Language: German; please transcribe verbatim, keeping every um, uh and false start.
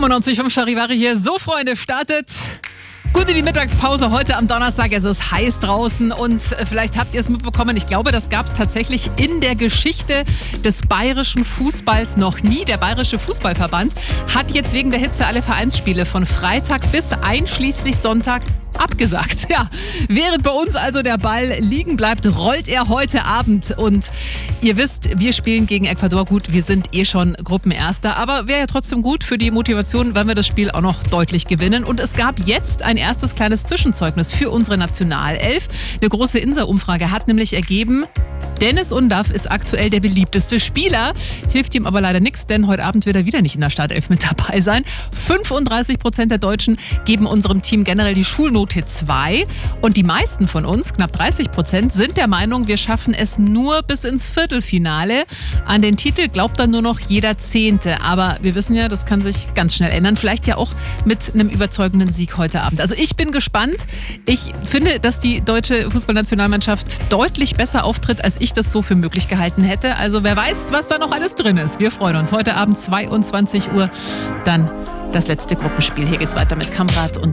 fünfundneunzig Komma fünf Charivari hier. So, Freunde, startet gut in die Mittagspause heute am Donnerstag. Es ist heiß draußen und vielleicht habt ihr es mitbekommen. Ich glaube, das gab es tatsächlich in der Geschichte des bayerischen Fußballs noch nie. Der Bayerische Fußballverband hat jetzt wegen der Hitze alle Vereinsspiele von Freitag bis einschließlich Sonntag abgesagt. Ja, während bei uns also der Ball liegen bleibt, rollt er heute Abend. Und ihr wisst, wir spielen gegen Ecuador. Gut, wir sind eh schon Gruppenerster, aber wäre ja trotzdem gut für die Motivation, wenn wir das Spiel auch noch deutlich gewinnen. Und es gab jetzt ein erstes kleines Zwischenzeugnis für unsere Nationalelf. Eine große Insa-Umfrage hat nämlich ergeben, Dennis Undaff ist aktuell der beliebteste Spieler. Hilft ihm aber leider nichts, denn heute Abend wird er wieder nicht in der Startelf mit dabei sein. fünfunddreißig Prozent der Deutschen geben unserem Team generell die Schulnote zwei. Und die meisten von uns, knapp dreißig Prozent, sind der Meinung, wir schaffen es nur bis ins Viertelfinale. An den Titel glaubt dann nur noch jeder Zehnte. Aber wir wissen ja, das kann sich ganz schnell ändern. Vielleicht ja auch mit einem überzeugenden Sieg heute Abend. Also ich bin gespannt. Ich finde, dass die deutsche Fußballnationalmannschaft deutlich besser auftritt, als ich das so für möglich gehalten hätte. Also wer weiß, was da noch alles drin ist. Wir freuen uns. Heute Abend zweiundzwanzig Uhr dann das letzte Gruppenspiel. Hier geht's weiter mit Kamrat und